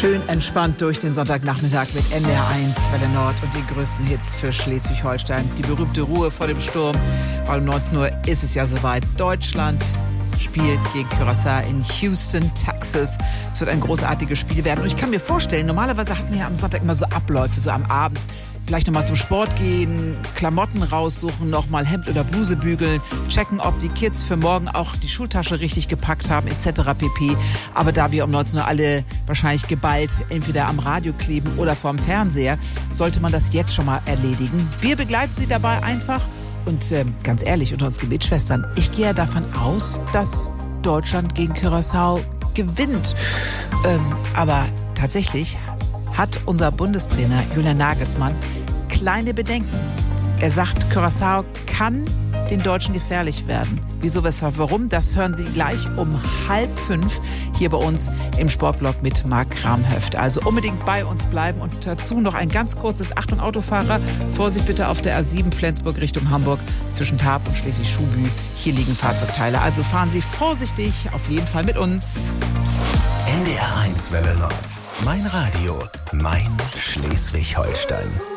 Schön entspannt durch den Sonntagnachmittag mit NDR1 Welle Nord und den größten Hits für Schleswig-Holstein. Die berühmte Ruhe vor dem Sturm. Weil um 19 Uhr ist es ja soweit. Deutschland spielt gegen Curaçao in Houston, Texas. Es wird ein großartiges Spiel werden. Und ich kann mir vorstellen, normalerweise hatten wir ja am Sonntag immer so Abläufe, so am Abend. Vielleicht nochmal zum Sport gehen, Klamotten raussuchen, nochmal Hemd oder Bluse bügeln, checken, ob die Kids für morgen auch die Schultasche richtig gepackt haben, etc. pp. Aber da wir um 19 Uhr alle wahrscheinlich geballt entweder am Radio kleben oder vorm Fernseher, sollte man das jetzt schon mal erledigen. Wir begleiten Sie dabei einfach. Und ganz ehrlich, unter uns Gebetsschwestern, ich gehe ja davon aus, dass Deutschland gegen Curaçao gewinnt. Aber tatsächlich hat unser Bundestrainer Julian Nagelsmann kleine Bedenken. Er sagt, Curaçao kann den Deutschen gefährlich werden. Wieso, weshalb, warum? Das hören Sie gleich um 4:30 hier bei uns im Sportblog mit Marc Kramhöft. Also unbedingt bei uns bleiben und dazu noch ein ganz kurzes Achtung Autofahrer. Vorsicht bitte auf der A7 Flensburg Richtung Hamburg zwischen Tarp und Schleswig-Schuhbü. Hier liegen Fahrzeugteile. Also fahren Sie vorsichtig auf jeden Fall mit uns. NDR1 Welle Nord. Mein Radio, mein Schleswig-Holstein.